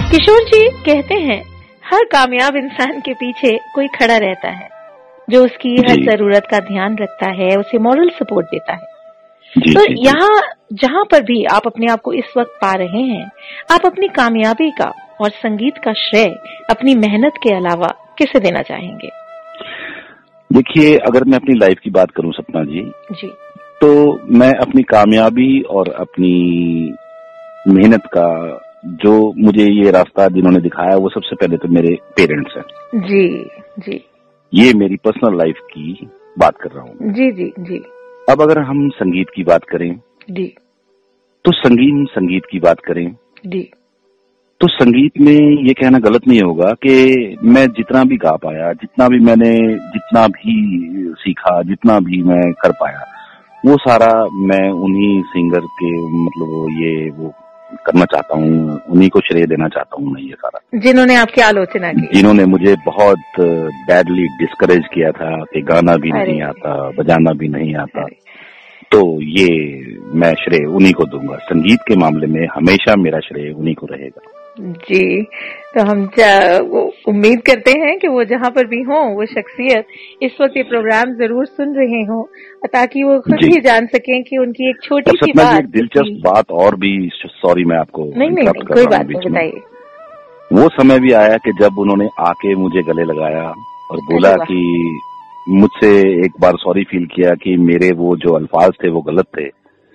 किशोर जी कहते हैं हर कामयाब इंसान के पीछे कोई खड़ा रहता है जो उसकी हर जरूरत का ध्यान रखता है, उसे मॉरल सपोर्ट देता है। तो यहाँ जहाँ पर भी आप अपने आप को इस वक्त पा रहे हैं, आप अपनी कामयाबी का और संगीत का श्रेय अपनी मेहनत के अलावा किसे देना चाहेंगे? देखिए, अगर मैं अपनी लाइफ की बात करूं सपना जी, तो मैं अपनी कामयाबी और अपनी मेहनत का जो मुझे ये रास्ता जिन्होंने दिखाया वो सबसे पहले तो मेरे पेरेंट्स हैं। जी। ये मेरी पर्सनल लाइफ की बात कर रहा हूँ। जी। अब अगर हम संगीत की बात करें जी, तो संगीत की बात करें जी, तो संगीत में ये कहना गलत नहीं होगा कि मैं जितना भी गा पाया, जितना भी सीखा, जितना भी मैं कर पाया, वो सारा मैं उन्हीं सिंगर के मतलब वो करना चाहता हूँ, उन्हीं को श्रेय देना चाहता हूँ मैं ये सारा, जिन्होंने आपकी आलोचना की, जिन्होंने मुझे बहुत बैडली डिस्करेज किया था कि गाना भी नहीं आता, बजाना भी नहीं आता। तो ये मैं श्रेय उन्हीं को दूंगा। संगीत के मामले में हमेशा मेरा श्रेय उन्हीं को रहेगा। जी, तो हम उम्मीद करते हैं कि वो जहाँ पर भी हों, वो शख्सियत इस वक्त ये प्रोग्राम जरूर सुन रहे हों, ताकि वो खुद ही जान सकें कि उनकी एक छोटी सी बात, एक दिलचस्प बात और भी, सॉरी मैं आपको नहीं कोई बात नहीं, बताइए। वो समय भी आया कि जब उन्होंने आके मुझे गले लगाया और बोला कि मुझसे एक बार सॉरी फील किया कि मेरे वो जो अल्फाज थे वो गलत थे।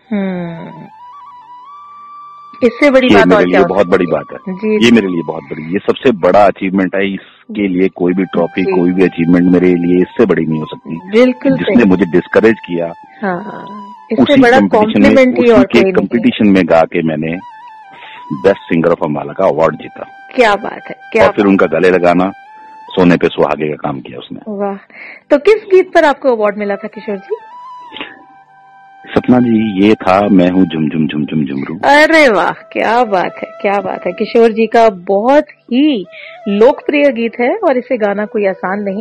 इससे बड़ी बात और क्या? बहुत बड़ी बात है ये मेरे लिए, बहुत बड़ी, ये सबसे बड़ा अचीवमेंट है। इसके लिए कोई भी ट्रॉफी, कोई भी अचीवमेंट मेरे लिए इससे बड़ी नहीं हो सकती। बिल्कुल, जिसने मुझे डिस्करेज किया, इससे बड़ा कॉम्प्लीमेंट ही और कोई नहीं। कंपटीशन में गा के मैंने बेस्ट सिंगर ऑफ अम्बाला का अवार्ड जीता। क्या बात है, और फिर उनका गले लगाना, सोने पे सुहागे का काम किया उसने। वाह! तो किस गीत पर आपको अवार्ड मिला था किशोर जी? सपना जी, ये था मैं हूँ झुम झुम झुम झुम झुमरू। अरे वाह, क्या बात है, क्या बात है। किशोर जी का बहुत ही लोकप्रिय गीत है और इसे गाना कोई आसान नहीं।